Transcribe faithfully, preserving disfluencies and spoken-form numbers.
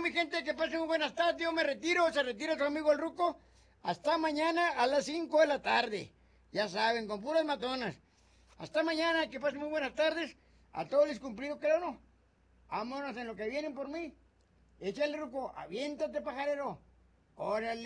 mi gente, que pasen muy buenas tardes. Yo me retiro, se retira tu amigo el Ruco. Hasta mañana a las cinco de la tarde. Ya saben, con puras matonas. Hasta mañana, que pasen muy buenas tardes. A todos les cumplido, creo, ¿no? Vámonos en lo que vienen por mí. Échale, Ruco, aviéntate, pajarero. Órale.